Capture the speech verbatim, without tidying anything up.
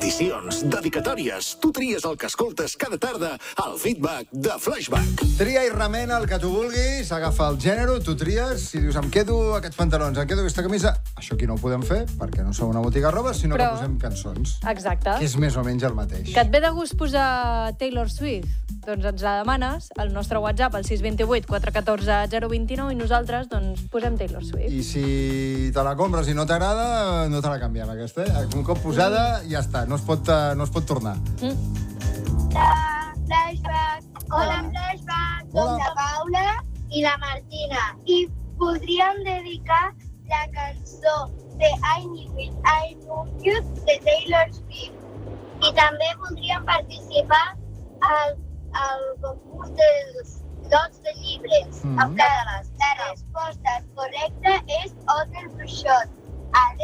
peticions, dedicatòries. Tu tries el que escoltes cada tarda al feedback de Flashback. Tria i remena el que tu vulguis, agafa el gènere, tu tries, si dius em quedo aquests pantalons, em quedo aquesta camisa, això aquí no ho podem fer, perquè no som una botiga de roba, sinó Però... que posem cançons. Exacte. Que és més o menys el mateix. Que et ve de gust posar Taylor Swift? Doncs ens la demanes al nostre WhatsApp, al sis dos vuit, quatre uno quatre, zero dos nou, i nosaltres doncs posem Taylor Swift. I si te la compres i no t'agrada, no te la canviem, aquesta. Eh? Un cop posada, ja està, no es pot, no es pot tornar. Mm. Flashback. Hola, Flashback. Som la Paula i la Martina. I podríem dedicar la cançó de I Need It, I Know You de Taylor Swift. I també voldríem participar al, al concurs dels lots de llibres. Mm -hmm. La resposta correcta és Hotel Bruixot.